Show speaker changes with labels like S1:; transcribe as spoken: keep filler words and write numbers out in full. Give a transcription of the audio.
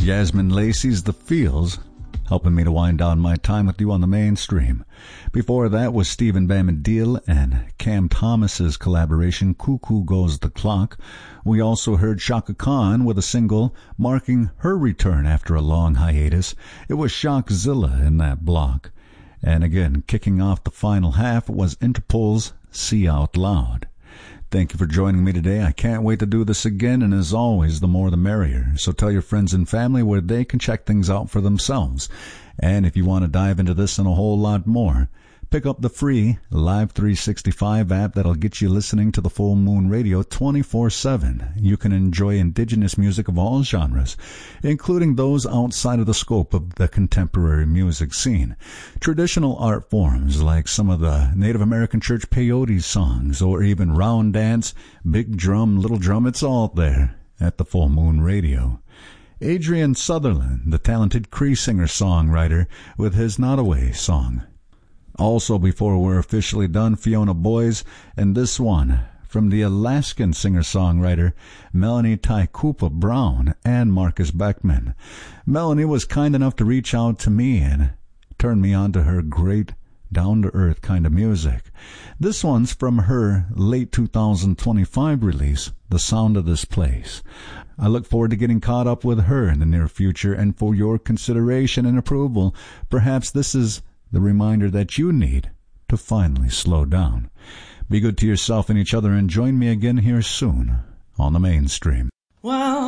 S1: Yasmin Lacey's The Feels, helping me to wind down my time with you on the mainstream. Before that was Stephen Bombadil and Cam Thomas's collaboration, Cuckoo Goes the Clock. We also heard Chaka Khan with a single marking her return after a long hiatus. It was Shockzilla in that block. And again, kicking off the final half was Interpol's See Out Loud. Thank you for joining me today. I can't wait to do this again, and as always, the more the merrier. So tell your friends and family where they can check things out for themselves. And if you want to dive into this and a whole lot more, pick up the free Live three sixty-five app that'll get you listening to the Full Moon Radio twenty-four seven. You can enjoy indigenous music of all genres, including those outside of the scope of the contemporary music scene. Traditional art forms like some of the Native American church peyote songs, or even round dance, big drum, little drum, it's all there at the Full Moon Radio. Adrian Sutherland, the talented Cree singer-songwriter, with his Nottoway song. Also, before we're officially done, Fiona Boyes, and this one from the Alaskan singer-songwriter Melanie Taikupa Brown and Marcus Beckman. Melanie was kind enough to reach out to me and turn me on to her great down-to-earth kind of music. This one's from her late two thousand twenty-five release, The Sound of This Place. I look forward to getting caught up with her in the near future, and for your consideration and approval, perhaps this is the reminder that you need to finally slow down. Be good to yourself and each other, and join me again here soon on the mainstream.
S2: Wow.